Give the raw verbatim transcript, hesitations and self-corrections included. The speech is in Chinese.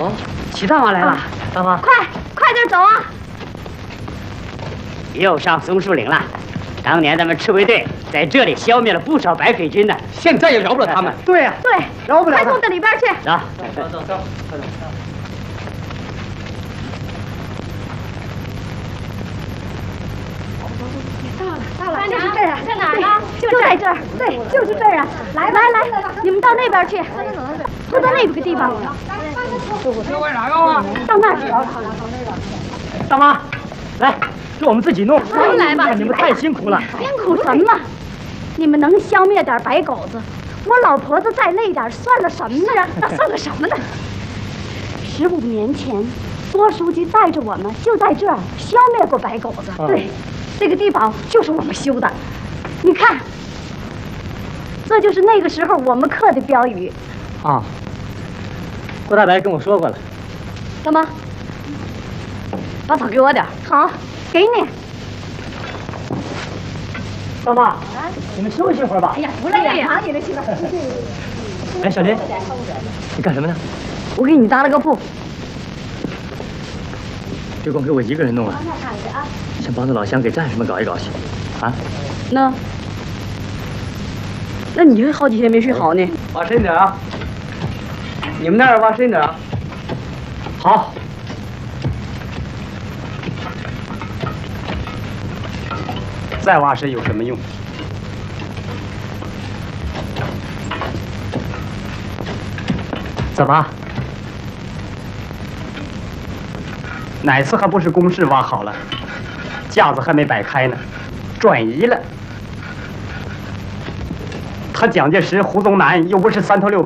哦，齐大妈来了，啊、大妈， 快快点走啊！ 又上松树岭了。当年咱们赤卫队在这里消灭了不少白匪军呢， 现在也饶不了他们。 对呀、啊，对， 饶不了他们。 快送到里边去。 走走走走，快走。 到了，就是这儿，在哪儿呢？就在这儿，对，就是这儿啊！来来来，你们到那边去，就到那个地方。 这为哪个啊？ 到那儿去。 大妈，来，就我们自己弄。 咱们来吧， 你们太辛苦了。 辛苦什么？你们能消灭点白狗子，我老婆子再累点，算了什么呢？那算个什么呢？十五年前，多书记带着我们就在这儿消灭过白狗子。对。这个地堡就是我们修的，你看，这就是那个时候我们刻的标语。 啊，郭大白跟我说过了。 大妈，把草给我点。好，给你。 大妈，你们休息会儿吧。 哎呀，不累呀，你的去吧。 哎，小林，你干什么呢？ 我给你搭了个铺。 别光给我一个人弄啊！先帮着老乡给战士们搞一搞去，啊？ 那，那你好几天没睡好呢？ 挖深点啊！你们那儿挖深点啊！好。再挖深有什么用？怎么？哪次还不是工事挖好了，架子还没摆开呢，转移了。他蒋介石、胡宗南又不是三头六。